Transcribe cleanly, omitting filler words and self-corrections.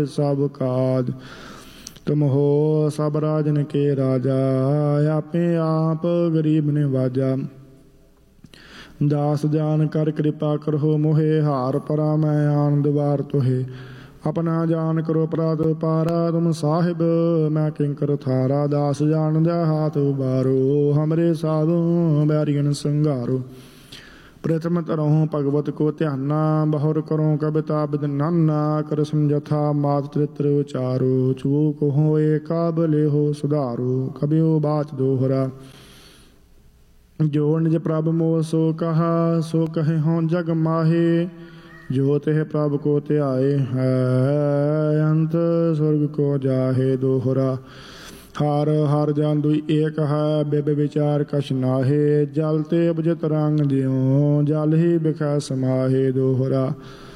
सब काज तुम हो सब राजन के राजा आपे आप गरीब निवाजा दास जान कर कृपा करो मोहे हार परा मैं आनंद वार तोहे अपना जान करो अपराध पारा तुम साहिब मैं किंकर थारा दास जान दे हाथ उबारो हमरे साधु बैरियन संगारो प्रथम तरहूँ भगवत को ध्याना बहुर करो कविता बिद नाना कर समझथा मात चरित्र उचारो चूक होए काबले हो सुधारो कबियो बात दोहरा जो निज प्रभ मोह सो कहा सो कहे हों जग माहे जो तेह प्रभ को त्याए है अंत स्वर्ग को जाहे दोहरा हार हार जान दुई एक है बेबे विचार कछ नाहे जल ते बुझत रंग दियो जल ही बिखै समाहे दोहरा